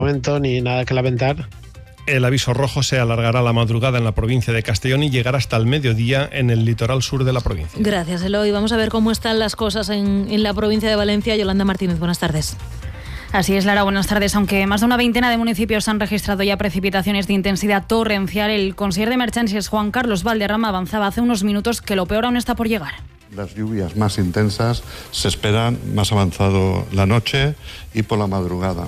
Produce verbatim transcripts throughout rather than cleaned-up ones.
momento ni nada que lamentar. El aviso rojo se alargará la madrugada en la provincia de Castellón y llegará hasta el mediodía en el litoral sur de la provincia. Gracias, Eloy. Vamos a ver cómo están las cosas en, en la provincia de Valencia. Yolanda Martínez, buenas tardes. Así es, Lara, buenas tardes. Aunque más de una veintena de municipios han registrado ya precipitaciones de intensidad torrencial, el conseller de Emergencias, Juan Carlos Valderrama, avanzaba hace unos minutos que lo peor aún está por llegar. Las lluvias más intensas se esperan más avanzado la noche y por la madrugada.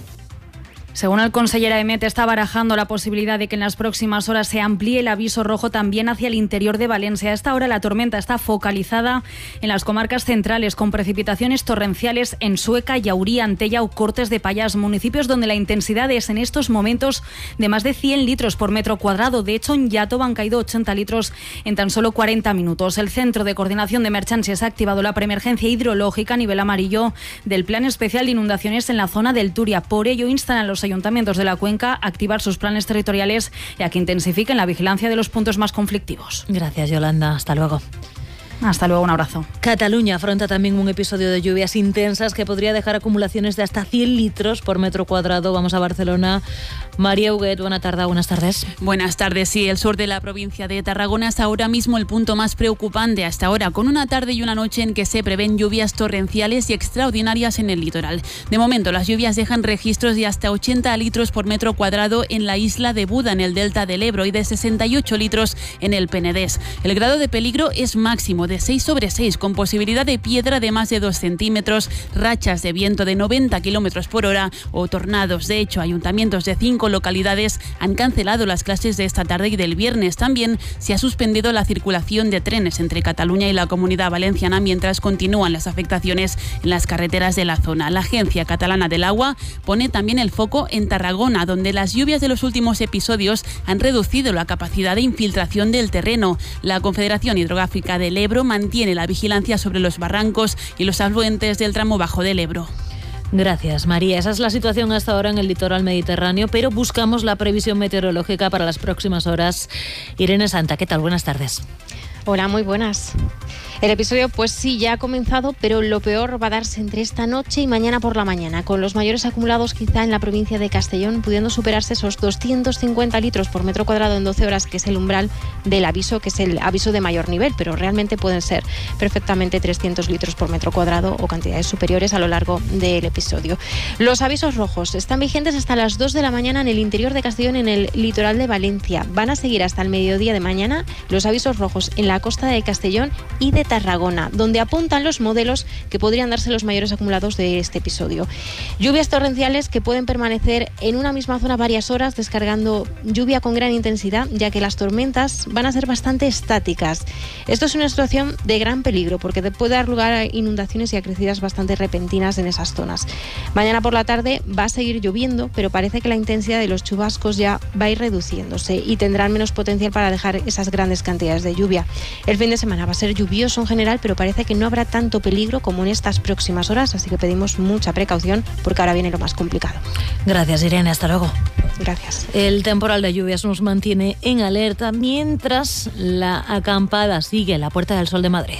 Según el conseller Aemet, está barajando la posibilidad de que en las próximas horas se amplíe el aviso rojo también hacia el interior de Valencia. A esta hora la tormenta está focalizada en las comarcas centrales, con precipitaciones torrenciales en Sueca, Llaurí, Antella o Cortes de Pallars, municipios donde la intensidad es en estos momentos de más de cien litros por metro cuadrado. De hecho, en Iàtova han caído ochenta litros en tan solo cuarenta minutos. El Centro de Coordinación de Emergencias ha activado la preemergencia hidrológica a nivel amarillo del Plan Especial de Inundaciones en la zona del Turia. Por ello, instan a los ayuntamientos de la cuenca a activar sus planes territoriales y a que intensifiquen la vigilancia de los puntos más conflictivos. Gracias, Yolanda. Hasta luego. Hasta luego, un abrazo. Cataluña afronta también un episodio de lluvias intensas que podría dejar acumulaciones de hasta cien litros por metro cuadrado. Vamos a Barcelona. María Huguet, buena tarde, buenas tardes. Buenas tardes. Sí, el sur de la provincia de Tarragona es ahora mismo el punto más preocupante hasta ahora, con una tarde y una noche en que se prevén lluvias torrenciales y extraordinarias en el litoral. De momento, las lluvias dejan registros de hasta ochenta litros por metro cuadrado en la isla de Buda, en el delta del Ebro, y de sesenta y ocho litros en el Penedés. El grado de peligro es máximo, de seis sobre seis, con posibilidad de piedra de más de dos centímetros, rachas de viento de noventa kilómetros por hora o tornados. De hecho, ayuntamientos de cinco localidades han cancelado las clases de esta tarde y del viernes. También se ha suspendido la circulación de trenes entre Cataluña y la Comunidad Valenciana mientras continúan las afectaciones en las carreteras de la zona. La Agencia Catalana del Agua pone también el foco en Tarragona, donde las lluvias de los últimos episodios han reducido la capacidad de infiltración del terreno. La Confederación Hidrográfica del Ebro mantiene la vigilancia sobre los barrancos y los afluentes del tramo bajo del Ebro. Gracias, María. Esa es la situación hasta ahora en el litoral mediterráneo, pero buscamos la previsión meteorológica para las próximas horas. Irene Santa, ¿qué tal? Buenas tardes. Hola, muy buenas. El episodio, pues sí, ya ha comenzado, pero lo peor va a darse entre esta noche y mañana por la mañana, con los mayores acumulados quizá en la provincia de Castellón, pudiendo superarse esos doscientos cincuenta litros por metro cuadrado en doce horas, que es el umbral del aviso, que es el aviso de mayor nivel, pero realmente pueden ser perfectamente trescientos litros por metro cuadrado o cantidades superiores a lo largo del episodio. Los avisos rojos están vigentes hasta las dos de la mañana en el interior de Castellón, en el litoral de Valencia. Van a seguir hasta el mediodía de mañana los avisos rojos en la costa de Castellón y de Tarragona, donde apuntan los modelos que podrían darse los mayores acumulados de este episodio. Lluvias torrenciales que pueden permanecer en una misma zona varias horas, descargando lluvia con gran intensidad, ya que las tormentas van a ser bastante estáticas. Esto es una situación de gran peligro, porque puede dar lugar a inundaciones y a crecidas bastante repentinas en esas zonas. Mañana por la tarde va a seguir lloviendo, pero parece que la intensidad de los chubascos ya va a ir reduciéndose y tendrán menos potencial para dejar esas grandes cantidades de lluvia. El fin de semana va a ser lluvioso en general, pero parece que no habrá tanto peligro como en estas próximas horas, así que pedimos mucha precaución porque ahora viene lo más complicado. Gracias, Irene, hasta luego. Gracias. El temporal de lluvias nos mantiene en alerta mientras la acampada sigue en la Puerta del Sol de Madrid.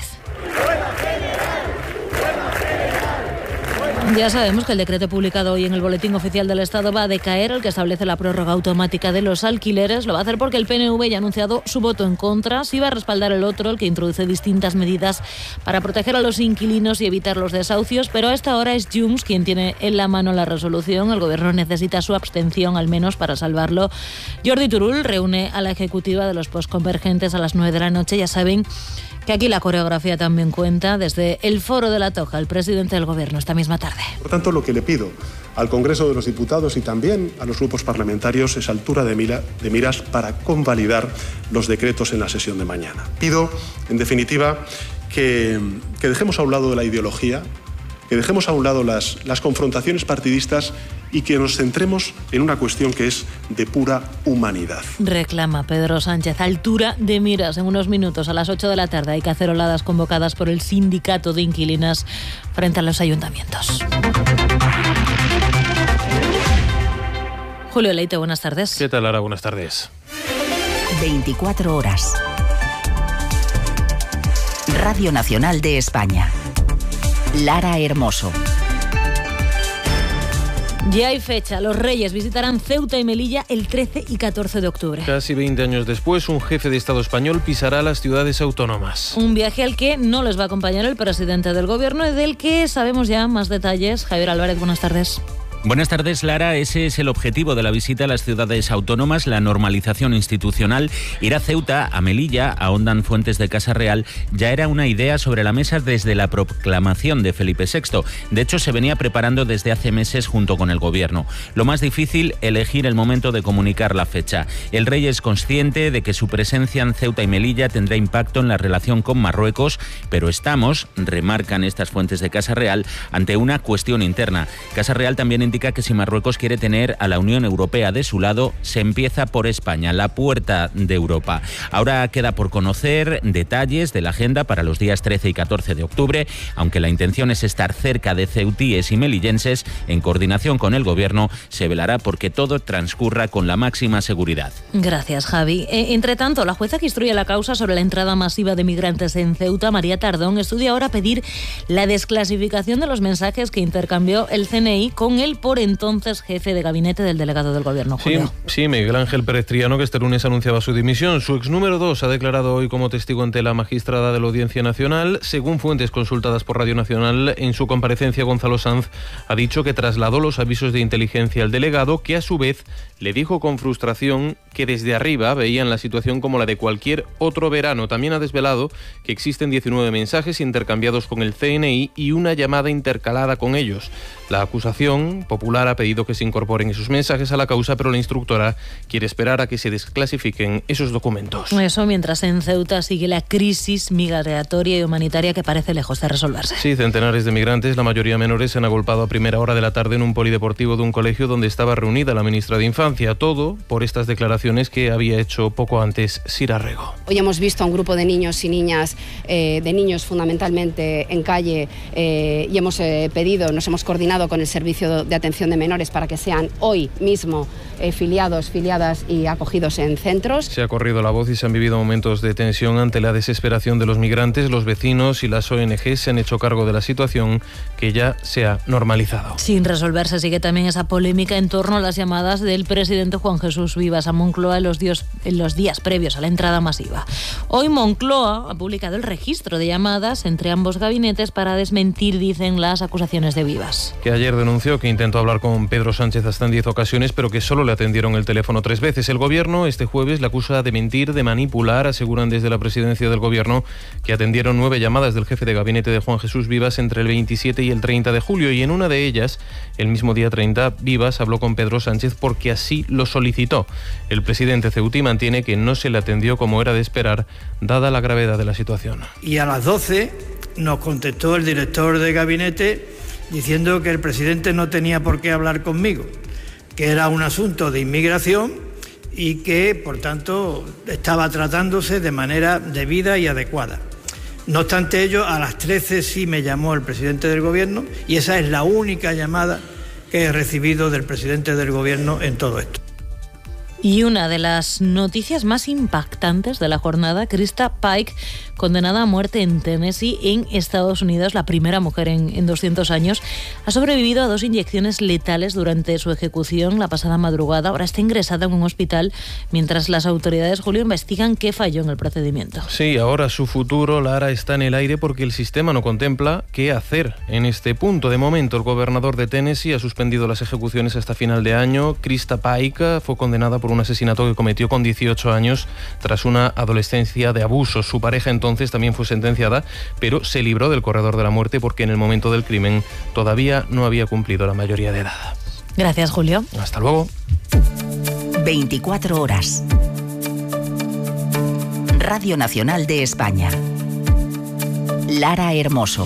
Ya sabemos que el decreto publicado hoy en el Boletín Oficial del Estado va a decaer, el que establece la prórroga automática de los alquileres. Lo va a hacer porque el P N V ya ha anunciado su voto en contra. Sí va a respaldar el otro, el que introduce distintas medidas para proteger a los inquilinos y evitar los desahucios, pero a esta hora es Junts quien tiene en la mano la resolución. El Gobierno necesita su abstención, al menos, para salvarlo. Jordi Turull reúne a la ejecutiva de los postconvergentes a las nueve de la noche. Ya saben que aquí la coreografía también cuenta. Desde el Foro de la Toja, el presidente del Gobierno esta misma tarde. Por tanto, lo que le pido al Congreso de los Diputados y también a los grupos parlamentarios es altura de, mira, de miras para convalidar los decretos en la sesión de mañana. Pido, en definitiva, que, que dejemos a un lado la ideología, que dejemos a un lado las, las confrontaciones partidistas y que nos centremos en una cuestión que es de pura humanidad. Reclama Pedro Sánchez altura de miras. En unos minutos, a las ocho de la tarde, hay caceroladas convocadas por el sindicato de inquilinas frente a los ayuntamientos. Julio Leite, buenas tardes. ¿Qué tal, Lara? Buenas tardes. veinticuatro horas. Radio Nacional de España. Lara Hermoso. Ya hay fecha. Los Reyes visitarán Ceuta y Melilla el trece y catorce de octubre. Casi veinte años después, un jefe de Estado español pisará las ciudades autónomas. Un viaje al que no les va a acompañar el presidente del Gobierno y del que sabemos ya más detalles. Javier Álvarez, buenas tardes. Buenas tardes, Lara. Ese es el objetivo de la visita a las ciudades autónomas, la normalización institucional. Ir a Ceuta, a Melilla, ahondan fuentes de Casa Real, ya era una idea sobre la mesa desde la proclamación de Felipe sexto. De hecho, se venía preparando desde hace meses junto con el Gobierno. Lo más difícil, elegir el momento de comunicar la fecha. El rey es consciente de que su presencia en Ceuta y Melilla tendrá impacto en la relación con Marruecos, pero estamos, remarcan estas fuentes de Casa Real, ante una cuestión interna. Casa Real también indica que si Marruecos quiere tener a la Unión Europea de su lado, se empieza por España, la puerta de Europa. Ahora queda por conocer detalles de la agenda para los días trece y catorce de octubre, aunque la intención es estar cerca de ceutíes y melillenses. En coordinación con el Gobierno se velará porque todo transcurra con la máxima seguridad. Gracias, Javi. Eh, entre tanto, la jueza que instruye la causa sobre la entrada masiva de migrantes en Ceuta, María Tardón, estudia ahora pedir la desclasificación de los mensajes que intercambió el C N I con el por entonces jefe de gabinete del delegado del Gobierno, Julio. Sí, sí, Miguel Ángel Pérez Triano, que este lunes anunciaba su dimisión. Su ex número dos ha declarado hoy como testigo ante la magistrada de la Audiencia Nacional. Según fuentes consultadas por Radio Nacional, en su comparecencia Gonzalo Sanz ha dicho que trasladó los avisos de inteligencia al delegado, que a su vez le dijo con frustración que desde arriba veían la situación como la de cualquier otro verano. También ha desvelado que existen diecinueve mensajes intercambiados con el C N I y una llamada intercalada con ellos. La acusación popular ha pedido que se incorporen esos mensajes a la causa, pero la instructora quiere esperar a que se desclasifiquen esos documentos. Eso mientras en Ceuta sigue la crisis migratoria y humanitaria que parece lejos de resolverse. Sí, centenares de migrantes, la mayoría menores, se han agolpado a primera hora de la tarde en un polideportivo de un colegio donde estaba reunida la ministra de Infancia. Todo por estas declaraciones que había hecho poco antes Sira Rego. Hoy hemos visto a un grupo de niños y niñas, eh, de niños fundamentalmente en calle, eh, y hemos eh, pedido, nos hemos coordinado con el Servicio de Atención de Menores para que sean hoy mismo eh, filiados, filiadas y acogidos en centros. Se ha corrido la voz y se han vivido momentos de tensión ante la desesperación de los migrantes. Los vecinos y las O N G se han hecho cargo de la situación, que ya se ha normalizado. Sin resolverse sigue también esa polémica en torno a las llamadas del presidente Juan Jesús Vivas a Moncloa en los días, en los días previos a la entrada masiva. Hoy Moncloa ha publicado el registro de llamadas entre ambos gabinetes para desmentir, dicen, las acusaciones de Vivas. Que ayer denunció que intentó hablar con Pedro Sánchez hasta en diez ocasiones, pero que solo le atendieron el teléfono tres veces. El Gobierno este jueves le acusa de mentir, de manipular. Aseguran desde la presidencia del Gobierno que atendieron nueve llamadas del jefe de gabinete de Juan Jesús Vivas entre el veintisiete y el treinta de julio, y en una de ellas, el mismo día treinta, Vivas habló con Pedro Sánchez porque así lo solicitó. El presidente ceutí mantiene que no se le atendió como era de esperar, dada la gravedad de la situación. Y a las doce nos contestó el director de gabinete diciendo que el presidente no tenía por qué hablar conmigo, que era un asunto de inmigración y que, por tanto, estaba tratándose de manera debida y adecuada. No obstante ello, a las trece sí me llamó el presidente del Gobierno y esa es la única llamada que he recibido del presidente del Gobierno en todo esto. Y una de las noticias más impactantes de la jornada, Krista Pike, condenada a muerte en Tennessee, en Estados Unidos, la primera mujer en, en doscientos años, ha sobrevivido a dos inyecciones letales durante su ejecución la pasada madrugada. Ahora está ingresada en un hospital mientras las autoridades, Julio, investigan qué falló en el procedimiento. Sí, ahora su futuro, Lara, está en el aire porque el sistema no contempla qué hacer en este punto. De momento, el gobernador de Tennessee ha suspendido las ejecuciones hasta final de año. Krista Pike fue condenada por un asesinato que cometió con dieciocho años tras una adolescencia de abuso. Su pareja entonces también fue sentenciada, pero se libró del corredor de la muerte porque en el momento del crimen todavía no había cumplido la mayoría de edad. Gracias, Julio. Hasta luego. veinticuatro horas. Radio Nacional de España. Lara Hermoso.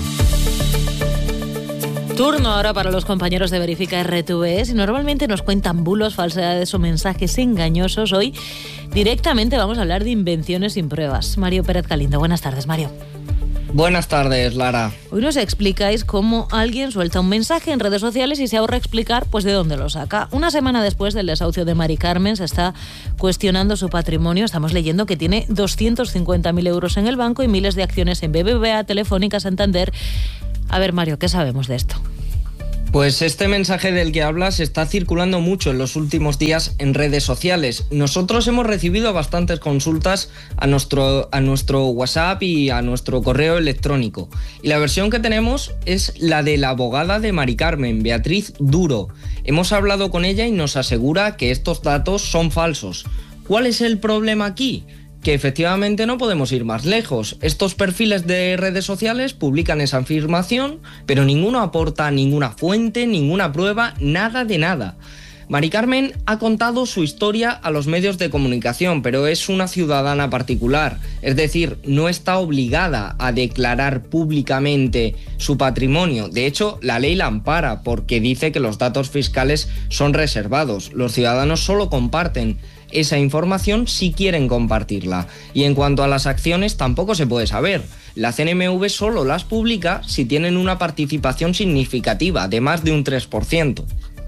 Turno ahora para los compañeros de Verifica R T V E. Si normalmente nos cuentan bulos, falsedades o mensajes engañosos, hoy directamente vamos a hablar de invenciones sin pruebas. Mario Pérez Galindo, buenas tardes, Mario. Buenas tardes, Lara. Hoy nos explicáis cómo alguien suelta un mensaje en redes sociales y se ahorra explicar pues de dónde lo saca. Una semana después del desahucio de Mari Carmen, se está cuestionando su patrimonio. Estamos leyendo que tiene doscientos cincuenta mil euros en el banco y miles de acciones en B B V A, Telefónica, Santander. A ver, Mario, ¿qué sabemos de esto? Pues este mensaje del que hablas está circulando mucho en los últimos días en redes sociales. Nosotros hemos recibido bastantes consultas a nuestro, a nuestro WhatsApp y a nuestro correo electrónico. Y la versión que tenemos es la de la abogada de Mari Carmen, Beatriz Duro. Hemos hablado con ella y nos asegura que estos datos son falsos. ¿Cuál es el problema aquí? Que efectivamente no podemos ir más lejos. Estos perfiles de redes sociales publican esa afirmación, pero ninguno aporta ninguna fuente, ninguna prueba, nada de nada. Mari Carmen ha contado su historia a los medios de comunicación, pero es una ciudadana particular, es decir, no está obligada a declarar públicamente su patrimonio. De hecho, la ley la ampara porque dice que los datos fiscales son reservados. Los ciudadanos solo comparten esa información si quieren compartirla. Y en cuanto a las acciones, tampoco se puede saber. La C N M V solo las publica si tienen una participación significativa, de más de un tres por ciento.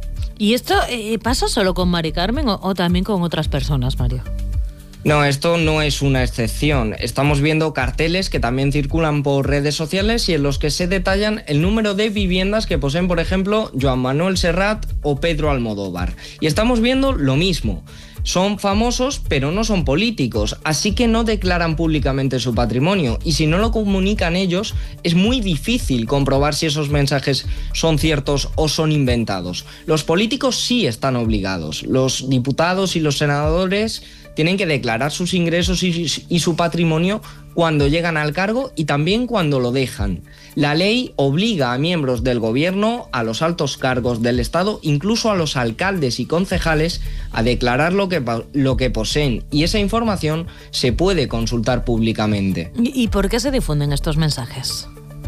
¿Y esto eh, pasa solo con Mari Carmen o, o también con otras personas, Mario? No, esto no es una excepción. Estamos viendo carteles que también circulan por redes sociales y en los que se detallan el número de viviendas que poseen, por ejemplo, Joan Manuel Serrat o Pedro Almodóvar. Y estamos viendo lo mismo. Son famosos, pero no son políticos, así que no declaran públicamente su patrimonio. Y si no lo comunican ellos, es muy difícil comprobar si esos mensajes son ciertos o son inventados. Los políticos sí están obligados. Los diputados y los senadores tienen que declarar sus ingresos y, y su patrimonio cuando llegan al cargo y también cuando lo dejan. La ley obliga a miembros del gobierno, a los altos cargos del Estado, incluso a los alcaldes y concejales, a declarar lo que, lo que poseen, y esa información se puede consultar públicamente. ¿Y por qué se difunden estos mensajes?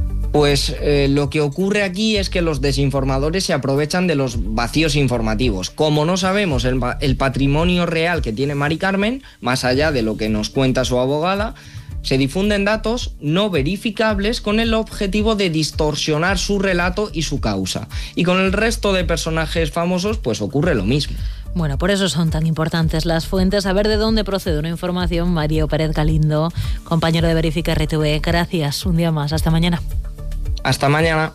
Pues eh, lo que ocurre aquí es que los desinformadores se aprovechan de los vacíos informativos. Como no sabemos el, el patrimonio real que tiene Mari Carmen, más allá de lo que nos cuenta su abogada, se difunden datos no verificables con el objetivo de distorsionar su relato y su causa. Y con el resto de personajes famosos pues ocurre lo mismo. Bueno, por eso son tan importantes las fuentes. A ver de dónde procede una información. Mario Pérez Galindo, compañero de Verifica R T V. Gracias, un día más. Hasta mañana. Hasta mañana.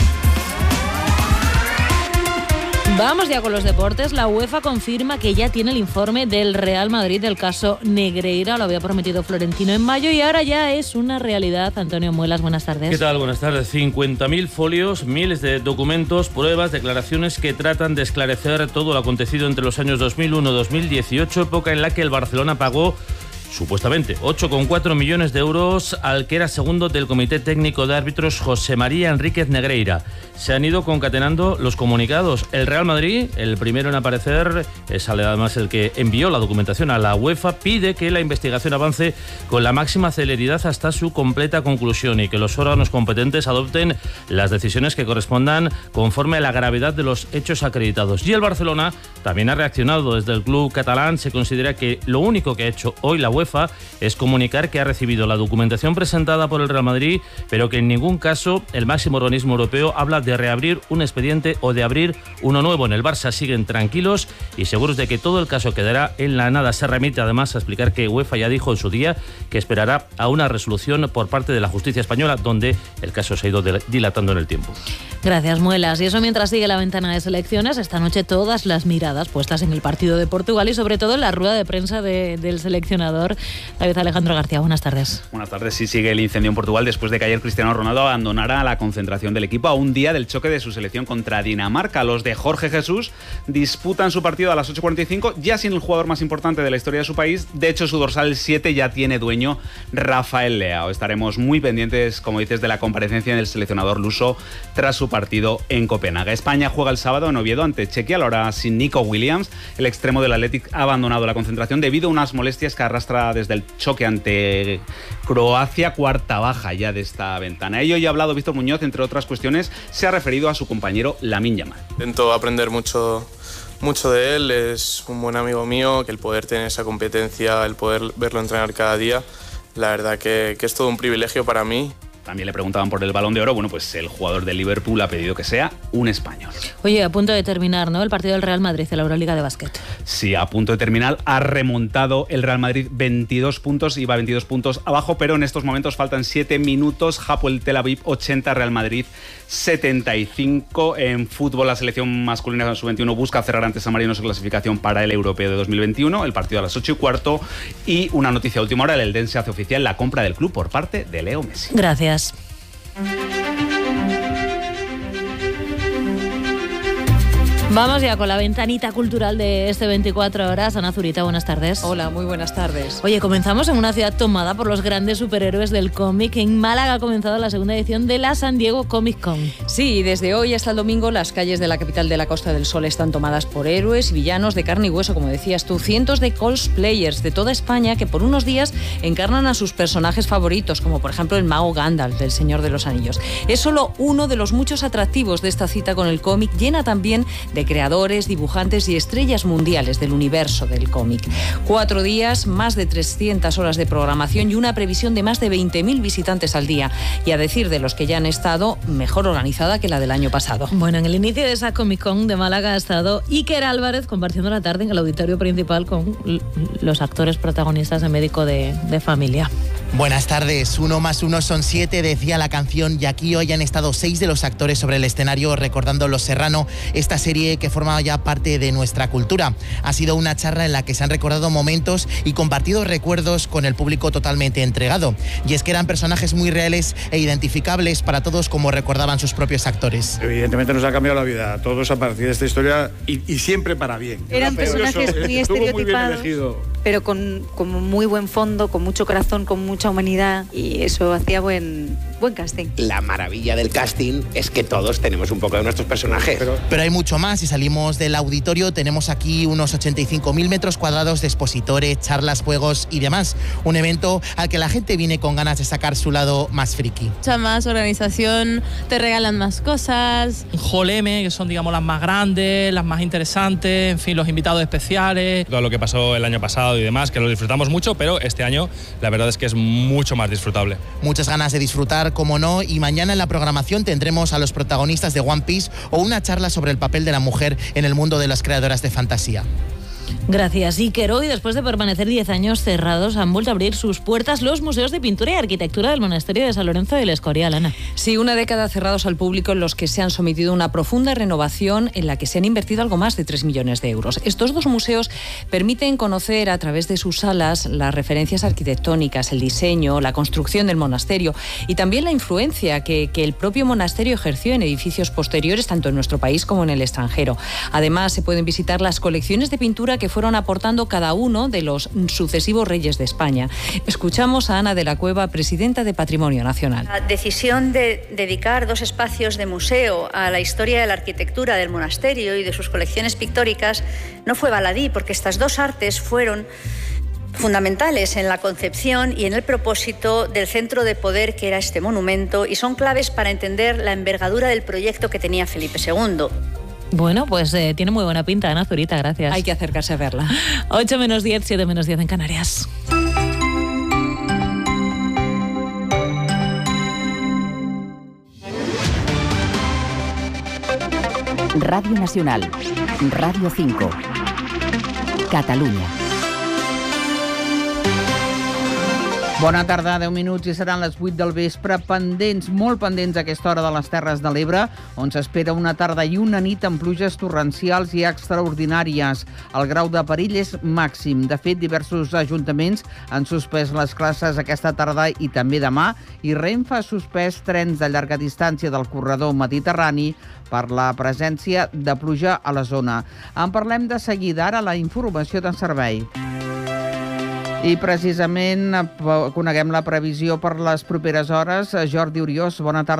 Vamos ya con los deportes. La UEFA confirma que ya tiene el informe del Real Madrid del caso Negreira. Lo había prometido Florentino en mayo y ahora ya es una realidad. Antonio Muelas, buenas tardes. ¿Qué tal? Buenas tardes. cincuenta mil folios, miles de documentos, pruebas, declaraciones que tratan de esclarecer todo lo acontecido entre los años dos mil uno y dos mil dieciocho, época en la que el Barcelona pagó supuestamente ocho coma cuatro millones de euros al que era segundo del Comité Técnico de Árbitros, José María Enríquez Negreira. Se han ido concatenando los comunicados. El Real Madrid, el primero en aparecer, es además el que envió la documentación a la UEFA, pide que la investigación avance con la máxima celeridad hasta su completa conclusión y que los órganos competentes adopten las decisiones que correspondan conforme a la gravedad de los hechos acreditados. Y el Barcelona también ha reaccionado. Desde el club catalán se considera que lo único que ha hecho hoy la UEFA es comunicar que ha recibido la documentación presentada por el Real Madrid, pero que en ningún caso el máximo organismo europeo habla de reabrir un expediente o de abrir uno nuevo. En el Barça siguen tranquilos y seguros de que todo el caso quedará en la nada. Se remite además a explicar que UEFA ya dijo en su día que esperará a una resolución por parte de la justicia española, donde el caso se ha ido dilatando en el tiempo. Gracias, Muelas. Y eso mientras sigue la ventana de selecciones, esta noche todas las miradas puestas en el partido de Portugal y sobre todo en la rueda de prensa de, del seleccionador David Alejandro García. Buenas tardes. Buenas tardes. Sí, sigue el incendio en Portugal después de que ayer Cristiano Ronaldo abandonara la concentración del equipo a un día del choque de su selección contra Dinamarca. Los de Jorge Jesús disputan su partido a las ocho cuarenta y cinco, ya sin el jugador más importante de la historia de su país. De hecho, su dorsal siete ya tiene dueño, Rafael Leao. Estaremos muy pendientes, como dices, de la comparecencia del seleccionador luso tras su partido en Copenhague. España juega el sábado en Oviedo ante Chequia, ahora sin Nico Williams. El extremo del Athletic ha abandonado la concentración debido a unas molestias que arrastra desde el choque ante Croacia, cuarta baja ya de esta ventana. Ello ya ha hablado Víctor Muñoz, entre otras cuestiones, se ha referido a su compañero Lamine Yamal. Intento aprender mucho, mucho de él, es un buen amigo mío, que el poder tener esa competencia, el poder verlo entrenar cada día, la verdad que, que es todo un privilegio para mí. También le preguntaban por el Balón de Oro. Bueno, pues el jugador del Liverpool ha pedido que sea un español. Oye, a punto de terminar, ¿no?, el partido del Real Madrid en la Euroliga de básquet. Sí, a punto de terminar. Ha remontado el Real Madrid veintidós puntos, iba veintidós puntos abajo, pero en estos momentos faltan siete minutos. Hapoel Tel Aviv ochenta, Real Madrid setenta y cinco. En fútbol, la selección masculina sub veintiuno busca cerrar ante San Marino su clasificación para el Europeo de dos mil veintiuno. El partido a las ocho y cuarto. Y una noticia a última hora: el Eldense hace oficial la compra del club por parte de Leo Messi. Gracias. Vamos ya con la ventanita cultural de este veinticuatro horas. Ana Zurita, buenas tardes. Hola, muy buenas tardes. Oye, comenzamos en una ciudad tomada por los grandes superhéroes del cómic. En Málaga ha comenzado la segunda edición de la San Diego Comic Con. Sí, desde hoy hasta el domingo las calles de la capital de la Costa del Sol están tomadas por héroes y villanos de carne y hueso, como decías tú. Cientos de cosplayers de toda España que por unos días encarnan a sus personajes favoritos, como por ejemplo el mago Gandalf del Señor de los Anillos. Es solo uno de los muchos atractivos de esta cita con el cómic, llena también de creadores, dibujantes y estrellas mundiales del universo del cómic. Cuatro días, más de trescientas horas de programación y una previsión de más de veinte mil visitantes al día. Y a decir de los que ya han estado, mejor organizada que la del año pasado. Bueno, en el inicio de esa Comic Con de Málaga ha estado Iker Álvarez compartiendo la tarde en el auditorio principal con los actores protagonistas de Médico de, de Familia. Buenas tardes. Uno más uno son siete, decía la canción, y aquí hoy han estado seis de los actores sobre el escenario recordando Los Serrano, esta serie que forma ya parte de nuestra cultura. Ha sido una charla en la que se han recordado momentos y compartido recuerdos con el público totalmente entregado. Y es que eran personajes muy reales e identificables para todos, como recordaban sus propios actores. Evidentemente nos ha cambiado la vida a todos a partir de esta historia y, y siempre para bien. Eran personajes muy estereotipados, muy pero con, con muy buen fondo, con mucho corazón, con mucha humanidad, y eso hacía buen, buen casting. La maravilla del casting es que todos tenemos un poco de nuestros personajes. Pero, pero hay mucho más. Si salimos del auditorio, tenemos aquí unos ochenta y cinco mil metros cuadrados de expositores, charlas, juegos y demás. Un evento al que la gente viene con ganas de sacar su lado más friki. Mucha más organización, te regalan más cosas. Hall M, que son, digamos, las más grandes, las más interesantes, en fin, los invitados especiales. Todo lo que pasó el año pasado y demás, que lo disfrutamos mucho, pero este año la verdad es que es mucho más disfrutable. Muchas ganas de disfrutar, como no, y mañana en la programación tendremos a los protagonistas de One Piece o una charla sobre el papel de la mujer en el mundo de las creadoras de fantasía. Gracias, Iker. Hoy, después de permanecer diez años cerrados, han vuelto a abrir sus puertas los museos de pintura y arquitectura del monasterio de San Lorenzo del Escorial, Ana. Sí, una década cerrados al público, en los que se han sometido a una profunda renovación en la que se han invertido algo más de tres millones de euros. Estos dos museos permiten conocer a través de sus salas las referencias arquitectónicas, el diseño, la construcción del monasterio y también la influencia que, que el propio monasterio ejerció en edificios posteriores, tanto en nuestro país como en el extranjero. Además, se pueden visitar las colecciones de pintura que fueron aportando cada uno de los sucesivos reyes de España. Escuchamos a Ana de la Cueva, presidenta de Patrimonio Nacional. La decisión de dedicar dos espacios de museo a la historia de la arquitectura del monasterio y de sus colecciones pictóricas no fue baladí, porque estas dos artes fueron fundamentales en la concepción y en el propósito del centro de poder que era este monumento, y son claves para entender la envergadura del proyecto que tenía Felipe segundo. Bueno, pues eh, tiene muy buena pinta, Ana Zurita, gracias. Hay que acercarse a verla. ocho menos diez, siete menos diez en Canarias. Radio Nacional, Radio cinco, Catalunya. Bona tarda, deu minuts i seran les vuit del vespre. Pendents, molt pendents a aquesta hora de les Terres de l'Ebre, on s'espera una tarda i una nit amb pluges torrencials i extraordinàries. El grau de perill és màxim. De fet, diversos ajuntaments han suspès les classes aquesta tarda i també demà, i Renfe ha suspès trens de llarga distància del corredor mediterrani per la presència de pluja a la zona. En parlem de seguida, ara la informació de servei. I precisament coneguem la previsió per les properes hores. Jordi Oriós, bona tarda.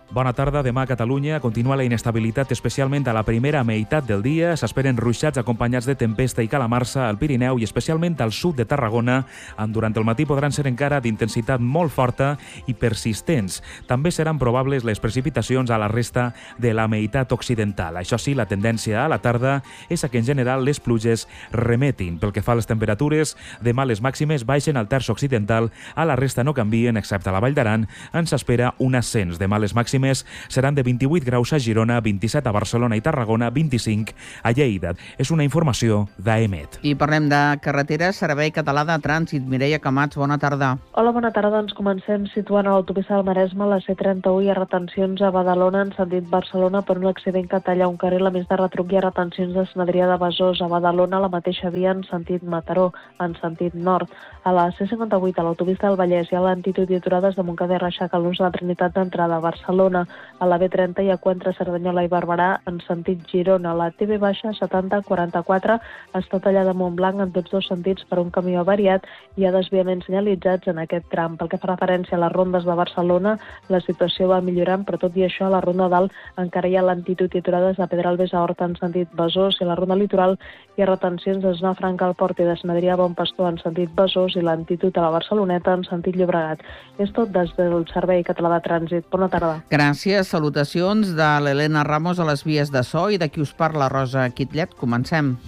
Bona tarda. Demà a Catalunya continua la inestabilitat, especialment a la primera meitat del dia. S'esperen ruixats acompanyats de tempesta i calamarsa al Pirineu i especialment al sud de Tarragona, on durant el matí podran ser encara d'intensitat molt forta i persistents. També seran probables les precipitacions a la resta de la meitat occidental. Això sí, la tendència a la tarda és a que en general les pluges remetin. Pel que fa a les temperatures, demà les màximes baixen al terç occidental, a la resta no canvien, excepte a la Vall d'Aran, on s'espera un ascens. Demà les màximes seran de vint-i-vuit graus a Girona, vint-i-set a Barcelona i Tarragona, vint-i-cinc a Lleida. És una informació d'A E M E T. I parlem de carreteres, Servei Català de Trànsit. Mireia Camats, bona tarda. Hola, bona tarda. Ens comencem situant a l'autopista del Maresme, la C trenta-u, i a retencions a Badalona en sentit Barcelona per un accident que talla un carril. A més de retruc hi ha retencions de Sant Adrià de Besòs a Badalona, la mateixa via en sentit Mataró, en sentit nord. A la C cinquanta-vuit, a l'autopista del Vallès, hi ha lentitud i aturades de Montcada i Reixac a l'ús de la Trinitat d'entrada a Barcelona. A la B trenta hi ha Cuentra, Cerdanyola i Barberà en sentit Girona. La T V baixa setanta quaranta-quatre està tallada a Montblanc en tots dos sentits per un camió avariat i hi ha desviaments senyalitzats en aquest tram. Pel que fa referència a les rondes de Barcelona, la situació va millorant, però tot i això a la ronda dalt encara hi ha lentitud i aturades de Pedralbes a Horta en sentit Besòs, i a la ronda litoral hi ha retencions de Zona Franca al Port i de Sant Adrià a Bon Pastor en sentit Besòs i lentitud a la Barceloneta en sentit Llobregat. És tot des del Servei Català de Trànsit. Bona tarda. Gràcies, salutacions de l'Helena Ramos a les vies de so i de qui us parla, Rosa Quitllet. Comencem.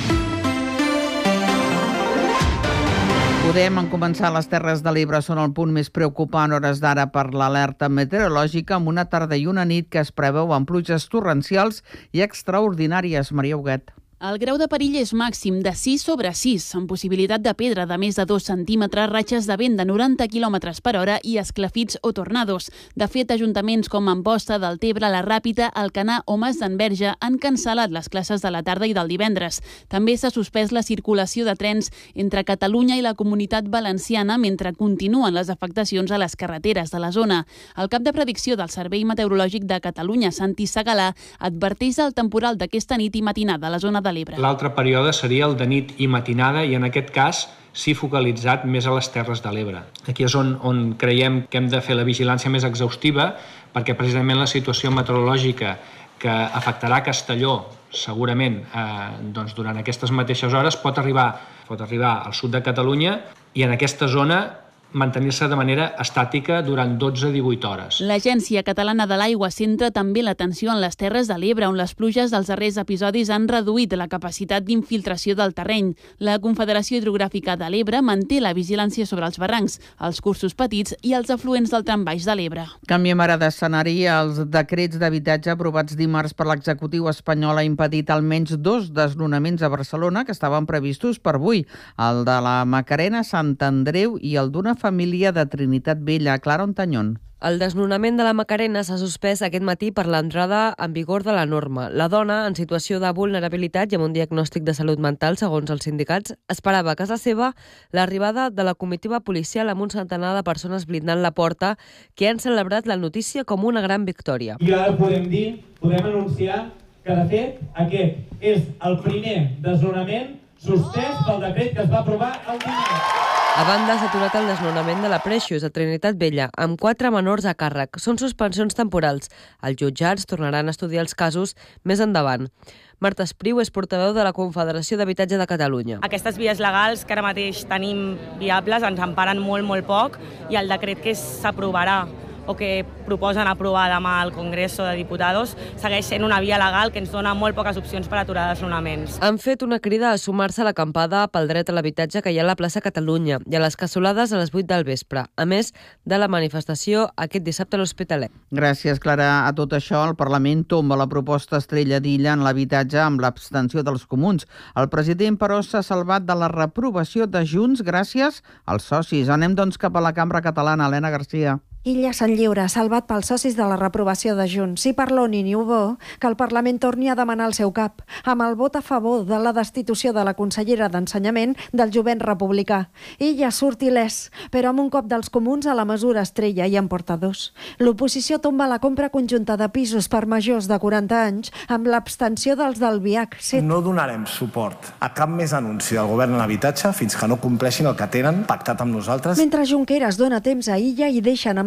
Podem en començar a les Terres de l'Ebre. Són el punt més preocupant hores d'ara per l'alerta meteorològica, amb una tarda i una nit que es preveuen pluges torrencials i extraordinàries. Maria Huguet. El grau de perill és màxim de sis sobre sis, amb possibilitat de pedra de més de dos centímetres, ratxes de vent de noranta quilòmetres per hora i esclafits o tornados. De fet, ajuntaments com Amposta, Deltebre, La Ràpita, Alcanar o Mas d'Enverge han cancel·lat les classes de la tarda i del divendres. També s'ha suspès la circulació de trens entre Catalunya i la Comunitat Valenciana mentre continuen les afectacions a les carreteres de la zona. El cap de predicció del Servei Meteorològic de Catalunya, Santi Segalà, adverteix del temporal d'aquesta nit i matinada a la zona de l'Ebre. L'altre període seria el de nit i matinada i en aquest cas sí focalitzat més a les Terres de l'Ebre. Aquí és on, on creiem que hem de fer la vigilància més exhaustiva perquè precisament la situació meteorològica que afectarà Castelló segurament eh, doncs durant aquestes mateixes hores pot arribar, pot arribar al sud de Catalunya i en aquesta zona mantenir-se de manera estàtica durant dotze a divuit hores. L'Agència Catalana de l'Aigua centra també l'atenció en les Terres de l'Ebre, on les pluges dels darrers episodis han reduït la capacitat d'infiltració del terreny. La Confederació Hidrogràfica de l'Ebre manté la vigilància sobre els barrancs, els cursos petits i els afluents del tram baix de l'Ebre. Canviem ara d'escenari. Els decrets d'habitatge aprovats dimarts per l'executiu espanyol ha impedit almenys dos desnonaments a Barcelona que estaven previstos per avui, el de la Macarena, Sant Andreu i el d'una família de Trinitat Vella. Clara Ontañón. El desnonament de la Macarena s'ha suspès aquest matí per l'entrada en vigor de la norma. La dona, en situació de vulnerabilitat i amb un diagnòstic de salut mental, segons els sindicats, esperava a casa seva l'arribada de la comitiva policial amb un centenar de persones blindant la porta que han celebrat la notícia com una gran victòria. I ara podem dir, podem anunciar que, de fet, aquest és el primer desnonament suspès pel decret que es va aprovar el dimarts. A banda, s'ha aturat el desnonament de la Preixos a Trinitat Vella, amb quatre menors a càrrec. Són suspensions temporals. Els jutjats tornaran a estudiar els casos més endavant. Marta Espriu és portaveu de la Confederació d'Habitatge de Catalunya. Aquestes vies legals que ara mateix tenim viables ens emparen molt, molt poc i el decret que s'aprovarà o que proposen aprovar demà al Congreso de Diputados segueix sent una via legal que ens dona molt poques opcions per aturar desnonaments. Han fet una crida a sumar-se a l'acampada pel dret a l'habitatge que hi ha a la plaça Catalunya i a les cassolades a les vuit del vespre, a més de la manifestació aquest dissabte a l'Hospitalet. Gràcies, Clara. A tot això, el Parlament tomba la proposta estrella d'Illa en l'habitatge amb l'abstenció dels comuns. El president, però, s'ha salvat de la reprovació de Junts gràcies als socis. Anem, doncs, cap a la Cambra Catalana. Helena Garcia. Illa se'n lliure, salvat pels socis de la reprovació de Junts. Si per l'Oni ni ho bo, que el Parlament torni a demanar el seu cap, amb el vot a favor de la destitució de la consellera d'Ensenyament del jovent republicà. Illa surt il·lès, però amb un cop dels comuns a la mesura estrella i en porta dos. L'oposició tomba la compra conjunta de pisos per majors de quaranta anys amb l'abstenció dels del V I H C. No donarem suport a cap més anunci del govern en l'habitatge fins que no compleixin el que tenen pactat amb nosaltres. Mentre Junqueras dona temps a Illa i deixen en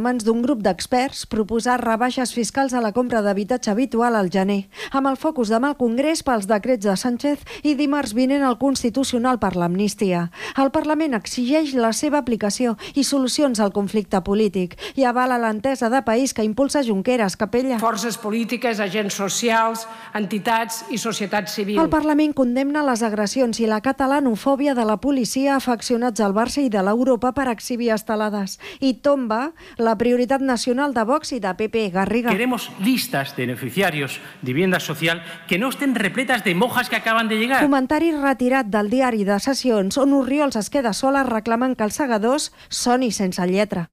mans d'un grup d'experts proposar rebaixes fiscals a la compra d'habitatge habitual al gener, amb el focus demà al Congrés pels decrets de Sánchez i dimarts vinent al Constitucional per l'amnistia. El Parlament exigeix la seva aplicació i solucions al conflicte polític i avala l'entesa de país que impulsa Junqueras, Capella. Forces polítiques, agents socials, entitats i societat civil. El Parlament condemna les agressions i la catalanofòbia de la policia a afeccionats al Barça i de l'Europa per exhibir estelades i tomba la prioritat nacional de Vox i de P P. Garriga. Queremos listas de beneficiarios de vivienda social que no estén repletas de monjas que acaban de llegar. Comentari retirat del diari de sessions on Orriols es queda sola reclamant que els segadors soni sense lletra.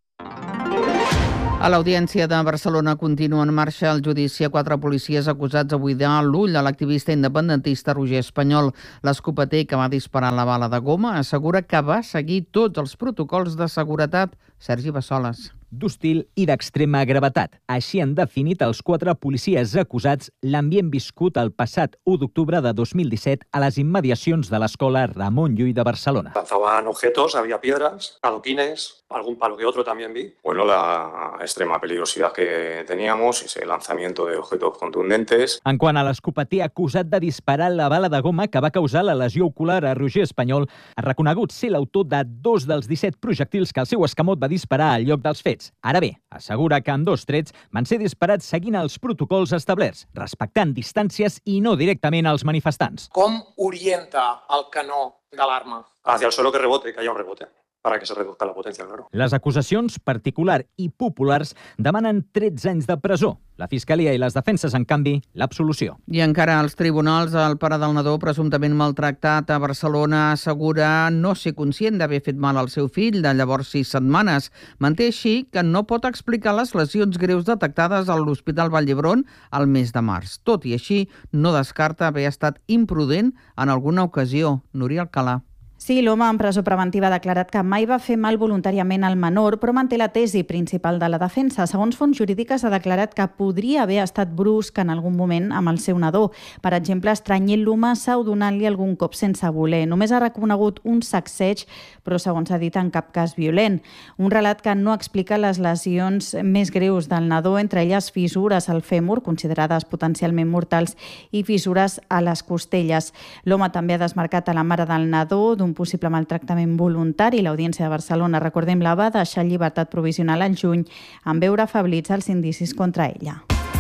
A l'Audiència de Barcelona continua en marxa el judici a quatre policies acusats de buidar l'ull a l'activista independentista Roger Espanyol. L'escopeter que va disparar la bala de goma assegura que va seguir tots els protocols de seguretat. Sergi Bassoles. D'hostil i d'extrema gravetat. Així han definit els quatre policies acusats l'ambient viscut el passat u d'octubre de dos mil disset a les immediacions de l'escola Ramon Llull de Barcelona. Lanzaban objetos, había piedras, adoquines, algún palo que otro también vi. Bueno, la extrema peligrosidad que teníamos, ese lanzamiento de objetos contundentes. En quant a l'escopeter acusat de disparar la bala de goma que va causar la lesió ocular a Roger Espanyol, ha reconegut ser l'autor de dos dels disset projectils que el seu escamot va disparar al lloc dels fets. Ara bé, assegura que ambdós trets van ser disparats seguint els protocols establerts, respectant distàncies i no directament als manifestants. Com orienta el canó de l'arma? Hacia el suelo que rebote, que haya un rebote. Para que se reduzca la potencia, claro. Les acusacions, particular i populars, demanen tretze anys de presó. La Fiscalia i les defenses, en canvi, l'absolució. I encara als tribunals, el pare del nadó presumptament maltractat a Barcelona assegura no ser conscient d'haver fet mal al seu fill de llavors sis setmanes. Manté així que no pot explicar les lesions greus detectades a l'Hospital Vall d'Hebron al mes de març. Tot i així, no descarta haver estat imprudent en alguna ocasió. Núria Alcalà. Sí, l'home en presó preventiva ha declarat que mai va fer mal voluntàriament al menor, però manté la tesi principal de la defensa. Segons fonts jurídiques, ha declarat que podria haver estat brusc en algun moment amb el seu nadó. Per exemple, estrenyent-lo massa o donant-li algun cop sense voler. Només ha reconegut un sacseig, però segons ha dit, en cap cas violent. Un relat que no explica les lesions més greus del nadó, entre elles fissures al fèmur, considerades potencialment mortals, i fissures a les costelles. L'home també ha desmarcat a la mare del nadó d'un possible maltractament voluntari. L'Audiència de Barcelona, recordem-la, va deixar en llibertat provisional al juny en veure afeblits els indicis contra ella.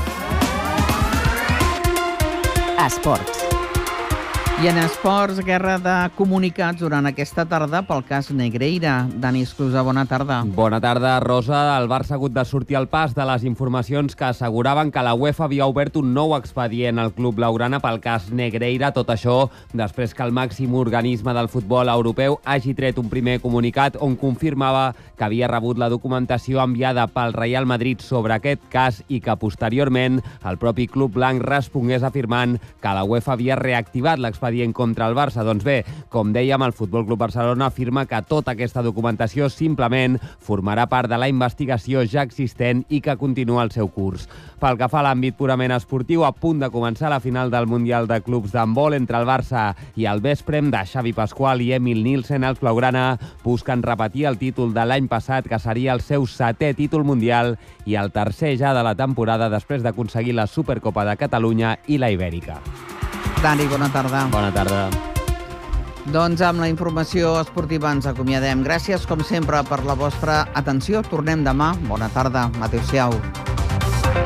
Esports. I en esports, guerra de comunicats durant aquesta tarda pel cas Negreira. Dani Esclusa, bona tarda. Bona tarda, Rosa. El Barça ha hagut de sortir al pas de les informacions que asseguraven que la UEFA havia obert un nou expedient al club blaugrana pel cas Negreira. Tot això després que el màxim organisme del futbol europeu hagi tret un primer comunicat on confirmava que havia rebut la documentació enviada pel Real Madrid sobre aquest cas i que posteriorment el propi club blanc respongués afirmant que la UEFA havia reactivat l'expedient contra el Barça. Doncs bé, com dèiem, el Futbol Club Barcelona afirma que tota aquesta documentació simplement formarà part de la investigació ja existent i que continua el seu curs. Pel que fa a l'àmbit purament esportiu, a punt de començar la final del Mundial de Clubs d'handbol entre el Barça i el Vesprem de Xavi Pascual i Emil Nielsen. Els blaugrana busquen repetir el títol de l'any passat, que seria el seu setè títol mundial i el tercer ja de la temporada després d'aconseguir la Supercopa de Catalunya i la Ibèrica. Dani, bona tarda. Bona tarda. Doncs amb la informació esportiva ens acomiadem. Gràcies, com sempre, per la vostra atenció. Tornem demà. Bona tarda. Adéu-siau.